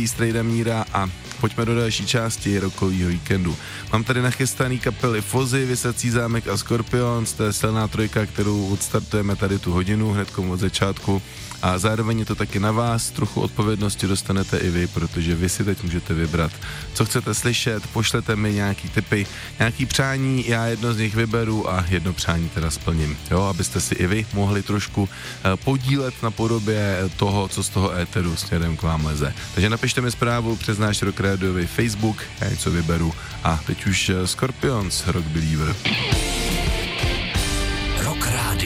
zdraví Strejda Míra a pojďme do další části rokovýho víkendu. Mám tady nachystaný kapely Fozy, Visací zámek a Scorpions, to je silná trojka, kterou odstartujeme tady tu hodinu hnedkom od začátku a zároveň je to taky na vás, trochu odpovědnosti dostanete i vy, protože vy si teď můžete vybrat, co chcete slyšet, pošlete mi nějaký tipy, nějaký přání, já jedno z nich vyberu a jedno přání teda splním, jo, abyste si i vy mohli trošku podílet na podobě toho, co z toho éteru směrem k vám leze. Takže napište mi zprávu přes náš Rock Radiový Facebook, já něco vyberu a teď už Scorpions, Rock Believer.